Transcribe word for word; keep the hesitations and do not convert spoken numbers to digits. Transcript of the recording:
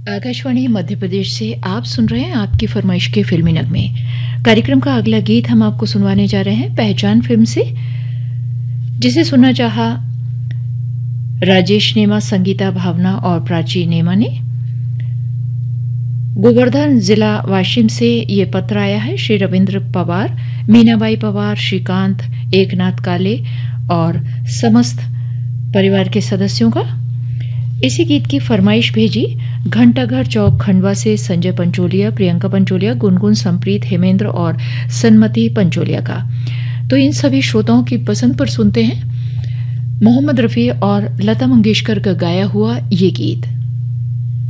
आकाशवाणी मध्य प्रदेश से आप सुन रहे हैं आपकी फरमाइश के फिल्मी नगमे। कार्यक्रम का अगला गीत हम आपको सुनवाने जा रहे हैं पहचान फिल्म से, जिसे सुनना चाहा राजेश नेमा, संगीता भावना और प्राची नेमा ने। गोवर्धन जिला वाशिम से ये पत्र आया है श्री रविंद्र पवार, मीनाबाई पवार, श्रीकांत, एकनाथ काले और समस्त परिवार के सदस्यों का। इसी गीत की फरमाइश भेजी घंटाघर चौक खंडवा से संजय पंचोलिया, प्रियंका पंचोलिया, गुनगुन, संप्रीत, हेमेंद्र और सन्मति पंचोलिया का। तो इन सभी श्रोताओं की पसंद पर सुनते हैं मोहम्मद रफ़ी और लता मंगेशकर का गाया हुआ ये गीत।